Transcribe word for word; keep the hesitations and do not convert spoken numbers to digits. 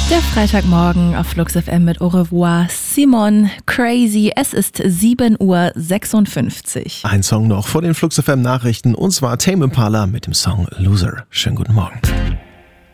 Der Freitagmorgen auf Flux F M mit Au revoir, Simon, Crazy. Es ist sieben Uhr sechsundfünfzig. Ein Song noch vor den Flux F M Nachrichten und zwar Tame Impala mit dem Song Loser. Schönen guten Morgen.